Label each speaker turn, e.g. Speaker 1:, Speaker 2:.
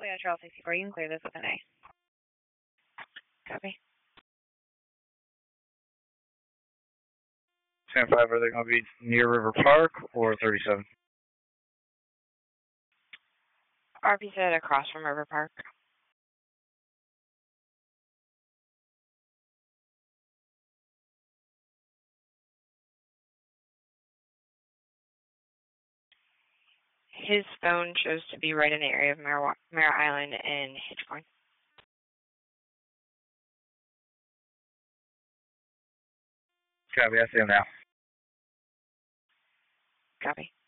Speaker 1: Toyota Trail 64, you can clear this with an A. Copy.
Speaker 2: 10-5, are they going to be near River Park or 37?
Speaker 1: RP said across from River Park. His phone shows to be right in the area of Mare Island and Hitchcock.
Speaker 2: Copy, I see him now.
Speaker 1: Copy.